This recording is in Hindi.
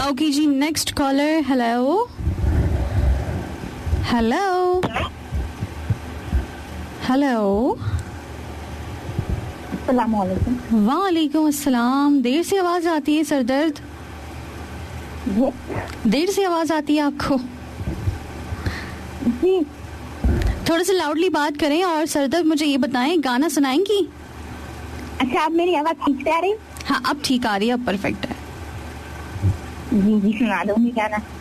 ओके जी, next collar. Hello hello hello. अस्सलामुअलैकुम। वालेकुम अस्सलाम। देर से आवाज आती है, सरदर्द? देर से आवाज आती है आपको? जी। थोड़ा सा लाउडली बात करें। और सरदर्द, मुझे ये बताएं, गाना सुनाएंगी? अच्छा, आप मेरी आवाज ठीक से आ रही? हाँ, अब ठीक आ रही है, अब परफेक्ट है। जी जी, सुना दूंगी गाना।